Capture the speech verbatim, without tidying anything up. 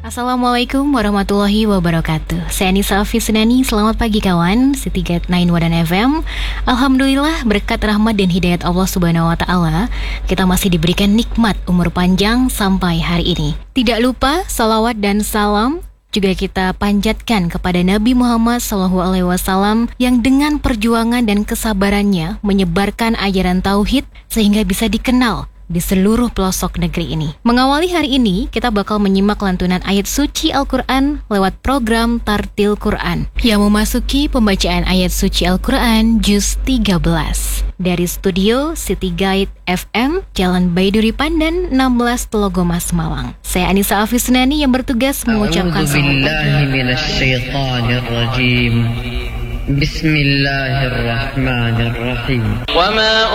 Assalamualaikum warahmatullahi wabarakatuh. Saya Anissa Afisnani, selamat pagi kawan City Guide sembilan Wadan F M. Alhamdulillah berkat rahmat dan hidayat Allah Subhanahu Wa Taala, kita masih diberikan nikmat umur panjang sampai hari ini. Tidak lupa salawat dan salam juga kita panjatkan kepada Nabi Muhammad shallallahu alaihi wasallam yang dengan perjuangan dan kesabarannya menyebarkan ajaran tauhid sehingga bisa dikenal di seluruh pelosok negeri ini. Mengawali hari ini, kita bakal menyimak lantunan ayat suci Al-Quran lewat program Tartil Quran yang memasuki pembacaan ayat suci Al-Quran Juz tiga belas. Dari studio City Guide F M, Jalan Baiduri Pandan enam belas Telogomas Malang. Saya Anissa Afisnani yang bertugas mengucapkan Bismillahirrahmanirrahim. Wa ma